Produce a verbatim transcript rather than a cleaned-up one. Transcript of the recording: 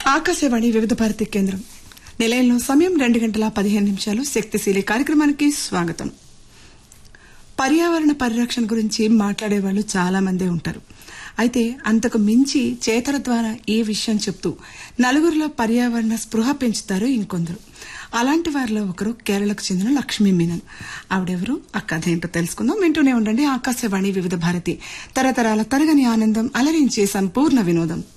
ఆకాశవాణి వివిధ భారతి కేంద్రం నిలయంలో సమయం రెండు గంటల పదిహేను నిమిషాలు. శక్తిశీలి కార్యక్రమానికి స్వాగతం. పర్యావరణ పరిరక్షణ గురించి మాట్లాడే వాళ్ళు చాలా మందే ఉంటారు. అయితే అంతకు మించి చేతల ద్వారా ఈ విషయం చెప్తూ నలుగురిలో పర్యావరణ స్పృహ పెంచుతారు ఇంకొందరు. అలాంటి వారిలో ఒకరు కేరళకు చెందిన లక్ష్మీ మీనన్. ఆవిడెవరు, ఆ కథ ఏంటో తెలుసుకుందాం. వింటూనే ఉండండి ఆకాశవాణి వివిధ భారతి, తరతరాల తరగని ఆనందం, అలరించే సంపూర్ణ వినోదం.